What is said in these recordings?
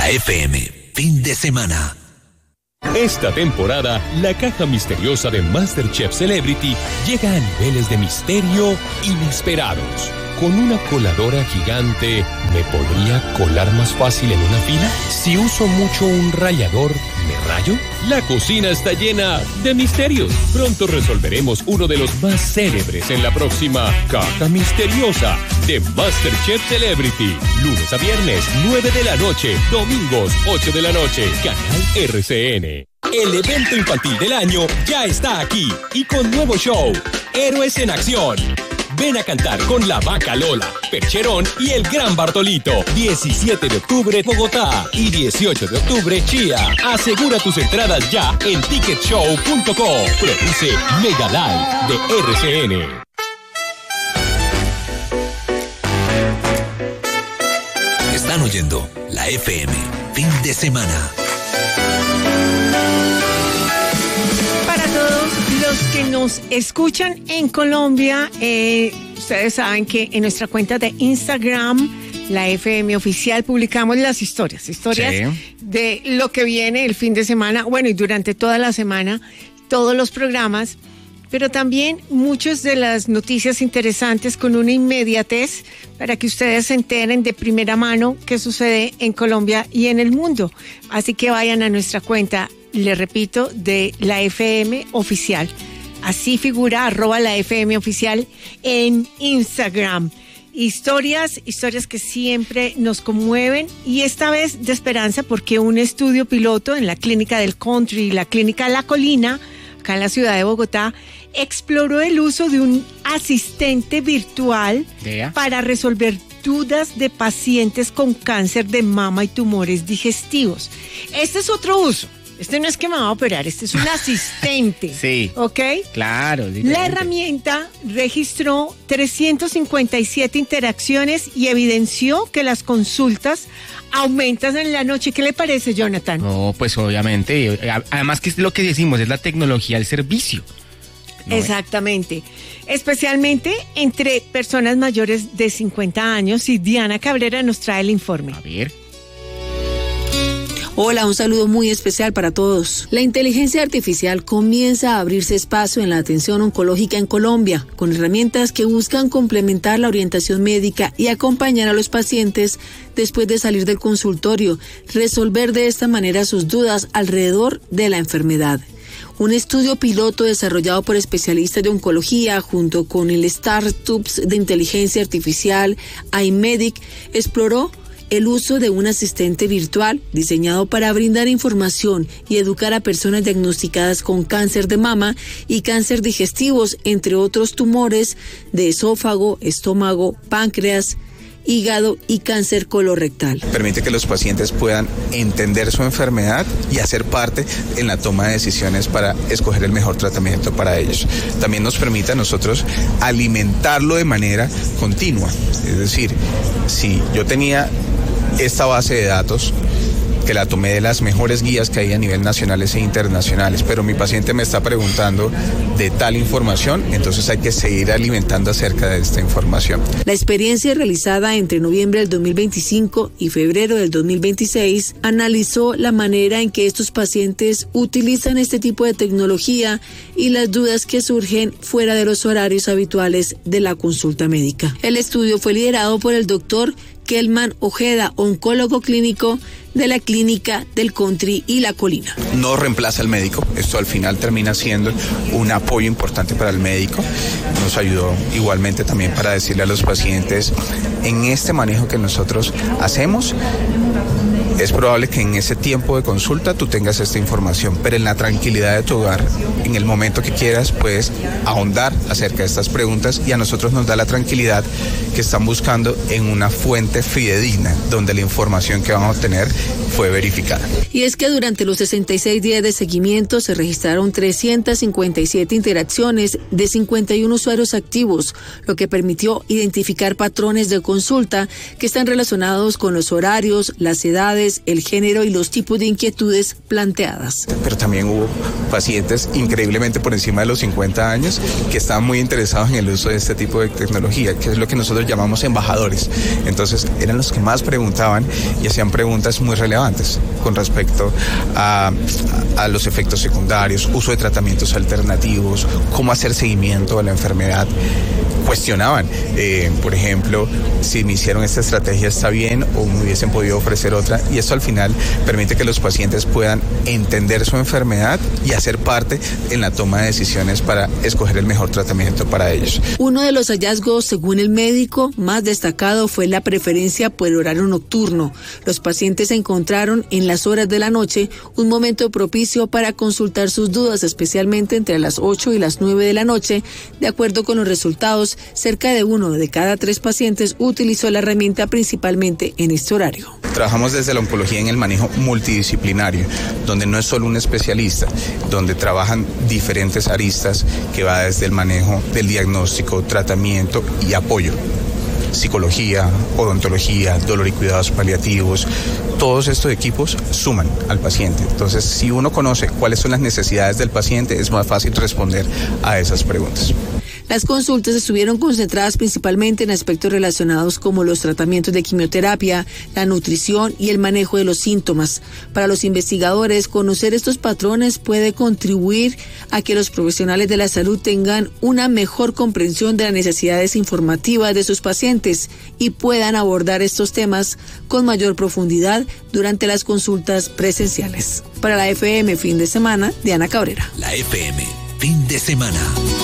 La FM, fin de semana. Esta temporada, la caja misteriosa de MasterChef Celebrity llega a niveles de misterio inesperados. ¿Con una coladora gigante me podría colar más fácil en una fila? Si uso mucho un rallador, ¿me rayo? La cocina está llena de misterios. Pronto resolveremos uno de los más célebres en la próxima Caja Misteriosa de MasterChef Celebrity. Lunes a viernes, 9 de la noche. Domingos, 8 de la noche. Canal RCN. El evento infantil del año ya está aquí y con nuevo show, Héroes en Acción. Ven a cantar con la Vaca Lola, Percherón y el Gran Bartolito. 17 de octubre, Bogotá. Y 18 de octubre, Chía. Asegura tus entradas ya en ticketshow.com. Produce Mega Live de RCN. Están oyendo la FM, fin de semana. Para todos los que nos escuchan en Colombia, ustedes saben que en nuestra cuenta de Instagram, la FM Oficial, publicamos las historias sí, de lo que viene el fin de semana, bueno, y durante toda la semana, todos los programas, pero también muchas de las noticias interesantes con una inmediatez para que ustedes se enteren de primera mano qué sucede en Colombia y en el mundo. Así que vayan a nuestra cuenta, le repito, de la FM Oficial. Así figura @la FM Oficial en Instagram. Historias que siempre nos conmueven y esta vez de esperanza porque un estudio piloto en la Clínica del Country y la Clínica La Colina, acá en la ciudad de Bogotá, exploró el uso de un asistente virtual para resolver dudas de pacientes con cáncer de mama y tumores digestivos. Este es otro uso. Este no es que me va a operar, este es un asistente. Sí. ¿Ok? Claro. La herramienta registró 357 interacciones y evidenció que las consultas aumentan en la noche. ¿Qué le parece, Jonathan? No, pues obviamente. Además que es lo que decimos, es la tecnología al servicio. ¿No? Exactamente. Especialmente entre personas mayores de 50 años. Y Diana Cabrera nos trae el informe. A ver. Hola, un saludo muy especial para todos. La inteligencia artificial comienza a abrirse espacio en la atención oncológica en Colombia, con herramientas que buscan complementar la orientación médica y acompañar a los pacientes después de salir del consultorio, resolver de esta manera sus dudas alrededor de la enfermedad. Un estudio piloto desarrollado por especialistas de oncología junto con el Startups de Inteligencia Artificial iMedic exploró el uso de un asistente virtual diseñado para brindar información y educar a personas diagnosticadas con cáncer de mama y cáncer digestivos, entre otros tumores de esófago, estómago, páncreas, hígado y cáncer colorectal. Permite que los pacientes puedan entender su enfermedad y hacer parte en la toma de decisiones para escoger el mejor tratamiento para ellos. También nos permite a nosotros alimentarlo de manera continua. Es decir, si yo tenía esta base de datos que la tomé de las mejores guías que hay a nivel nacionales e internacionales, pero mi paciente me está preguntando de tal información, entonces hay que seguir alimentando acerca de esta información. La experiencia realizada entre noviembre del 2025 y febrero del 2026 analizó la manera en que estos pacientes utilizan este tipo de tecnología y las dudas que surgen fuera de los horarios habituales de la consulta médica. El estudio fue liderado por el doctor Kelman Ojeda, oncólogo clínico de la Clínica del Country y La Colina. No reemplaza al médico, esto al final termina siendo un apoyo importante para el médico. Nos ayudó igualmente también para decirle a los pacientes, en este manejo que nosotros hacemos, es probable que en ese tiempo de consulta tú tengas esta información, pero en la tranquilidad de tu hogar, en el momento que quieras, puedes ahondar acerca de estas preguntas y a nosotros nos da la tranquilidad que están buscando en una fuente fidedigna, donde la información que van a obtener fue verificada. Y es que durante los 66 días de seguimiento se registraron 357 interacciones de 51 usuarios activos, lo que permitió identificar patrones de consulta que están relacionados con los horarios, las edades, edades, el género y los tipos de inquietudes planteadas. Pero también hubo pacientes increíblemente por encima de los 50 años que estaban muy interesados en el uso de este tipo de tecnología, que es lo que nosotros llamamos embajadores. Entonces eran los que más preguntaban y hacían preguntas muy relevantes con respecto a los efectos secundarios, uso de tratamientos alternativos, cómo hacer seguimiento a la enfermedad. Cuestionaban, por ejemplo, si me hicieron esta estrategia está bien o me hubiesen podido ofrecer otra, y esto al final permite que los pacientes puedan entender su enfermedad y hacer parte en la toma de decisiones para escoger el mejor tratamiento para ellos. Uno de los hallazgos, según el médico, más destacado fue la preferencia por el horario nocturno. Los pacientes encontraron en las horas de la noche un momento propicio para consultar sus dudas, especialmente entre las 8 y las 9 de la noche. De acuerdo con los resultados, cerca de 1 de cada 3 pacientes utilizó la herramienta principalmente en este horario. Trabajamos desde la oncología en el manejo multidisciplinario, donde no es solo un especialista, donde trabajan diferentes aristas que va desde el manejo del diagnóstico, tratamiento y apoyo. Psicología, odontología, dolor y cuidados paliativos, todos estos equipos suman al paciente. Entonces, si uno conoce cuáles son las necesidades del paciente, es más fácil responder a esas preguntas. Las consultas estuvieron concentradas principalmente en aspectos relacionados como los tratamientos de quimioterapia, la nutrición y el manejo de los síntomas. Para los investigadores, conocer estos patrones puede contribuir a que los profesionales de la salud tengan una mejor comprensión de las necesidades informativas de sus pacientes y puedan abordar estos temas con mayor profundidad durante las consultas presenciales. Para la FM Fin de Semana, Diana Cabrera. La FM Fin de Semana.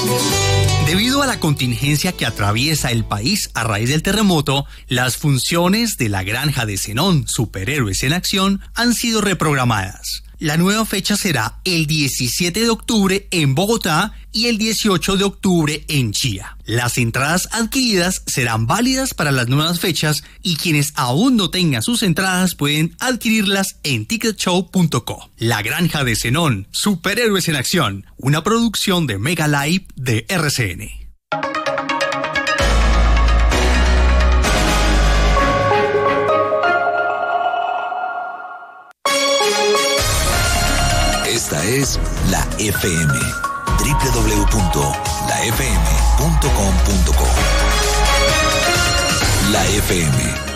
Debido a la contingencia que atraviesa el país a raíz del terremoto, las funciones de la Granja de Zenón, Superhéroes en Acción, han sido reprogramadas. La nueva fecha será el 17 de octubre en Bogotá y el 18 de octubre en Chía. Las entradas adquiridas serán válidas para las nuevas fechas y quienes aún no tengan sus entradas pueden adquirirlas en ticketshow.co. La Granja de Zenón, Superhéroes en Acción, una producción de Mega Live de RCN. Esta es la FM, www.lafm.com.co. La FM